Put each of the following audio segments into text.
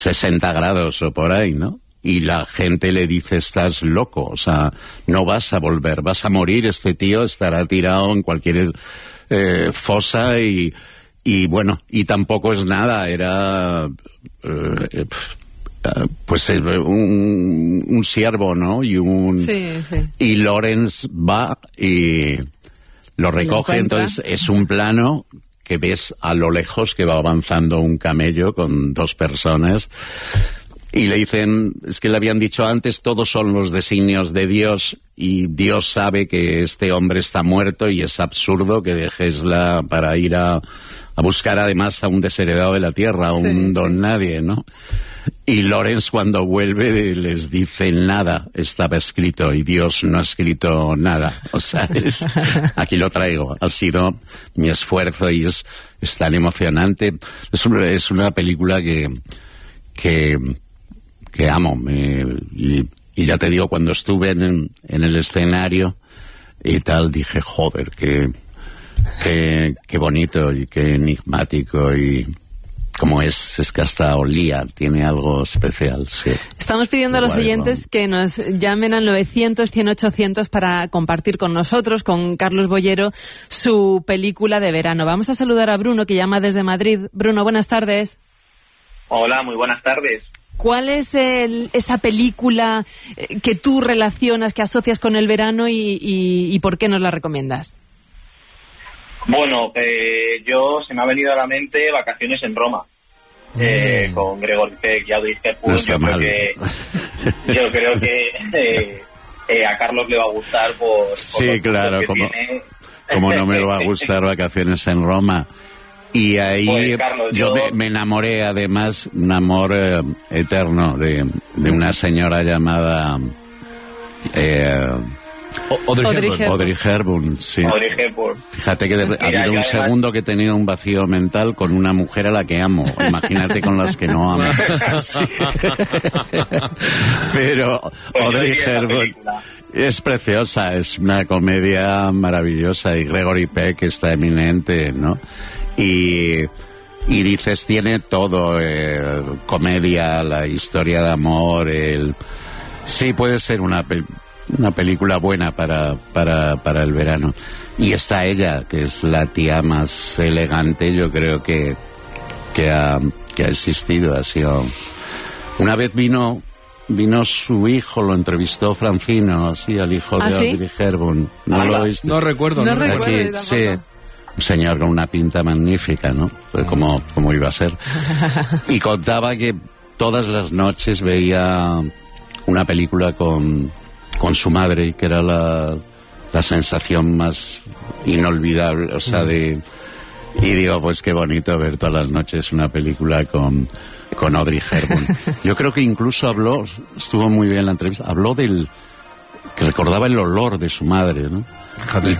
60 grados o por ahí, ¿no? Y la gente le dice, estás loco, o sea, no vas a volver, vas a morir, este tío estará tirado en cualquier fosa y bueno, y tampoco es nada, era pues un siervo, ¿no? Y y Lawrence va y lo recoge, entonces es un plano que ves a lo lejos que va avanzando un camello con 2 personas y le dicen, es que le habían dicho antes, todos son los designios de Dios y Dios sabe que este hombre está muerto y es absurdo que dejesla para ir a buscar además a un desheredado de la tierra, a un don nadie, ¿no? Y Lawrence cuando vuelve les dice, nada estaba escrito y Dios no ha escrito nada. O sea, aquí lo traigo, ha sido mi esfuerzo y es tan emocionante. Es una película que amo. Y ya te digo, cuando estuve en el escenario y tal, dije, joder, qué bonito y qué enigmático y como es que hasta olía, tiene algo especial, sí. Estamos pidiendo a los oyentes que nos llamen al 900-100-800 para compartir con nosotros, con Carlos Boyero, su película de verano. Vamos a saludar a Bruno, que llama desde Madrid. Bruno, buenas tardes. Hola, muy buenas tardes. ¿Cuál es esa película que tú relacionas, que asocias con el verano y por qué nos la recomiendas? Bueno, se me ha venido a la mente Vacaciones en Roma, con Gregory Peck y Audrey Hepburn. Yo creo que a Carlos le va a gustar por sí, claro, como no me va a gustar Vacaciones en Roma. Y ahí pues, Carlos, yo me enamoré, además, un amor eterno de una señora llamada Audrey Hepburn, sí. Audrey Hepburn. Fíjate que ha habido un segundo que he tenido un vacío mental con una mujer a la que amo. Imagínate con las que no amo. Sí. Pero pues Audrey Hepburn es preciosa, es una comedia maravillosa y Gregory Peck está eminente, ¿no? Y dices, tiene todo, comedia, la historia de amor, sí, puede ser una película buena para el verano. Y está ella, que es la tía más elegante, yo creo que ha existido. Ha sido... Una vez vino su hijo, lo entrevistó Francino, así, al hijo de Audrey Hepburn. ¿No lo viste? No recuerdo. Aquí, sí. Un señor con una pinta magnífica, ¿no? Pues como iba a ser. Y contaba que todas las noches veía una película con su madre, y que era la sensación más inolvidable, o sea, y digo, pues qué bonito ver todas las noches una película con Audrey Hepburn. Yo creo que incluso estuvo muy bien la entrevista, habló que recordaba el olor de su madre, ¿no? Fíjate. Y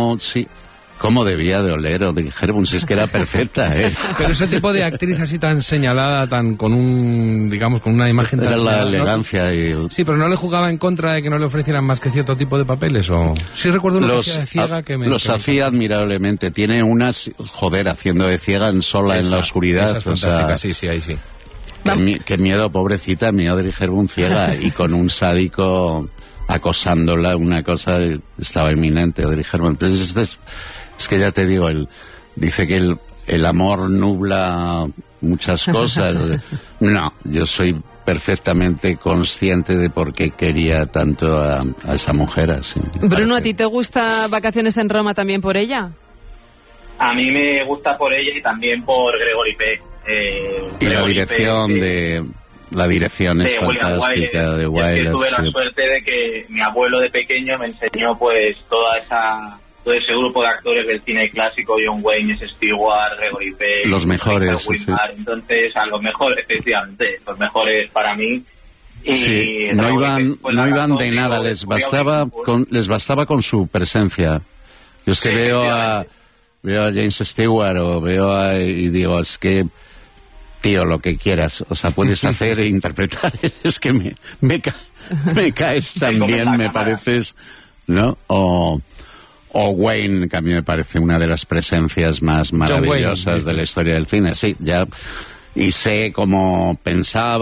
cómo debía de oler Audrey Hepburn, si es que era perfecta, ¿eh? Pero ese tipo de actriz así tan señalada, con una imagen tan señalada, la elegancia, ¿no? Sí, pero ¿no le jugaba en contra de que no le ofrecieran más que cierto tipo de papeles? ¿O sí recuerdo una que hacía de ciega que los hacía admirablemente. Tiene unas, haciendo de ciega en la oscuridad. Esa es fantástica, sí, ahí sí. Qué miedo, pobrecita, mi Audrey Hepburn ciega y con un sádico acosándola, una cosa, estaba inminente Audrey Hepburn. Entonces, es que ya te digo, dice que el amor nubla muchas cosas. No, yo soy perfectamente consciente de por qué quería tanto a esa mujer así. Bruno, ¿a ti te gusta Vacaciones en Roma también por ella? A mí me gusta por ella y también por Gregory Peck. Y la dirección es fantástica de Wyler. Tuve la suerte de que mi abuelo de pequeño me enseñó pues todo ese grupo de actores del cine clásico, John Wayne, Stewart, Gregory Peck, los mejores, sí. Entonces a los mejores, efectivamente, los mejores para mí. Y sí, no iban de nada, les bastaba con su presencia. Yo es que veo a James Stewart y digo, es que tío, lo que quieras, o sea, puedes hacer e interpretar, es que me caes tan bien, me pareces, ¿no? O Wayne, que a mí me parece una de las presencias más maravillosas de la historia del cine. Sí, ya y sé cómo pensaba